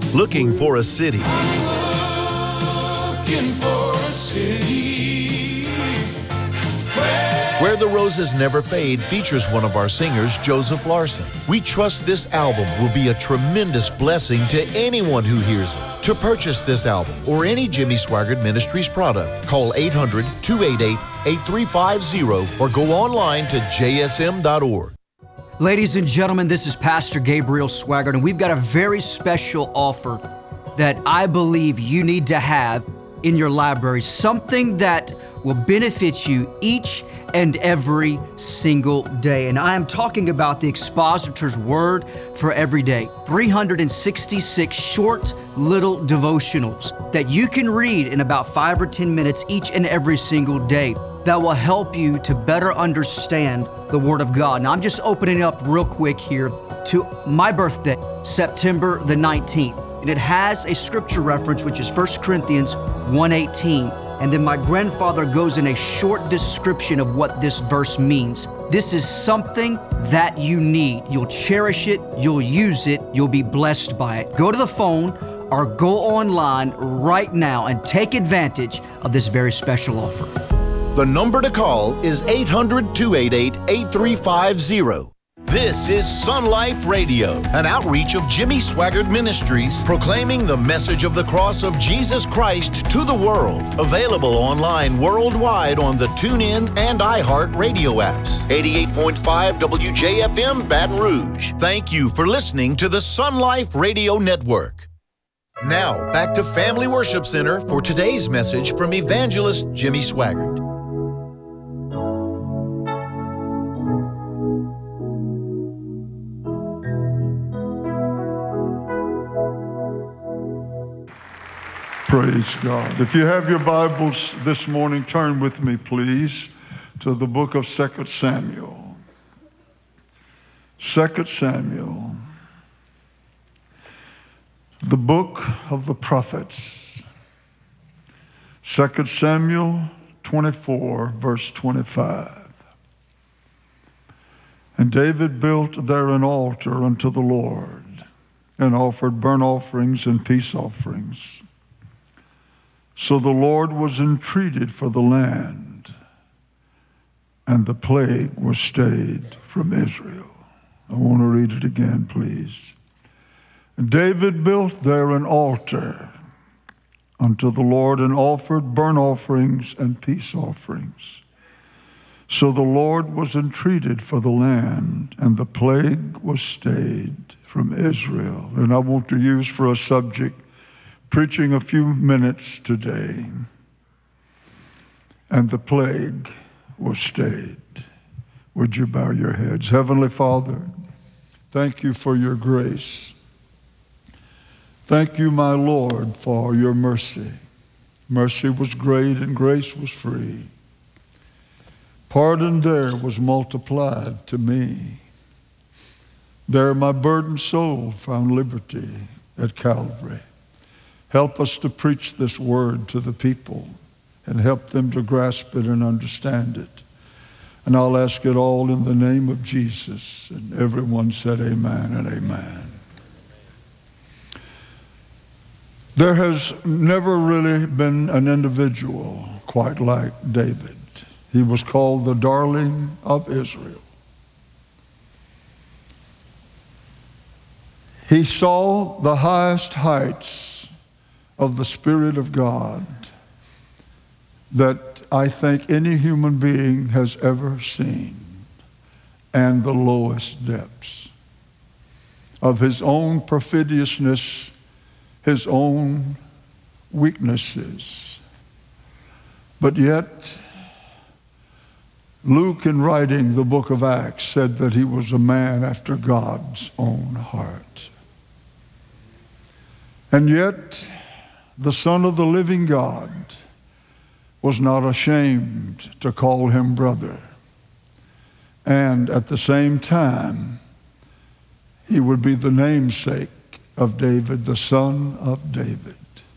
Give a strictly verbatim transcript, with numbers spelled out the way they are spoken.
Looking for a city. Looking for a city Where the Roses Never Fade features one of our singers, Joseph Larson. We trust this album will be a tremendous blessing to anyone who hears it. To purchase this album or any Jimmy Swaggart Ministries product, call eight hundred, two eight eight, eight three five zero or go online to j s m dot org. Ladies and gentlemen, this is Pastor Gabriel Swaggart, and we've got a very special offer that I believe you need to have in your library, something that will benefit you each and every single day. And I am talking about the Expositor's Word for Every Day, three hundred sixty-six short little devotionals that you can read in about five or ten minutes each and every single day that will help you to better understand the Word of God. Now, I'm just opening up real quick here to my birthday, September the nineteenth. And it has a scripture reference, which is First Corinthians one eighteen. And then my grandfather goes in a short description of what this verse means. This is something that you need. You'll cherish it, you'll use it, you'll be blessed by it. Go to the phone or go online right now and take advantage of this very special offer. The number to call is eight hundred, two eight eight, eight three five zero. This is Sun Life Radio, an outreach of Jimmy Swaggart Ministries, proclaiming the message of the cross of Jesus Christ to the world. Available online worldwide on the TuneIn and iHeart radio apps. eighty-eight point five W J F M Baton Rouge. Thank you for listening to the Sun Life Radio Network. Now, back to Family Worship Center for today's message from Evangelist Jimmy Swaggart. Praise God. If you have your Bibles this morning, turn with me, please, to the book of Second Samuel. Second Samuel, the book of the prophets. Second Samuel twenty-four, verse twenty-five. And David built there an altar unto the Lord, and offered burnt offerings and peace offerings. So the Lord was entreated for the land, and the plague was stayed from Israel. I want to read it again, please. David built there an altar unto the Lord and offered burnt offerings and peace offerings. So the Lord was entreated for the land, and the plague was stayed from Israel. And I want to use for a subject preaching a few minutes today, and the plague was stayed. Would you bow your heads? Heavenly Father, thank you for your grace. Thank you, my Lord, for your mercy. Mercy was great and grace was free. Pardon there was multiplied to me. There my burdened soul found liberty at Calvary. Help us to preach this word to the people and help them to grasp it and understand it. And I'll ask it all in the name of Jesus. And everyone said amen and amen. There has never really been an individual quite like David. He was called the darling of Israel. He saw the highest heights of the Spirit of God that I think any human being has ever seen, and the lowest depths of his own perfidiousness, his own weaknesses. But yet, Luke, in writing the book of Acts, said that he was a man after God's own heart. And yet, the Son of the living God was not ashamed to call him brother. And at the same time, he would be the namesake of David, the son of David.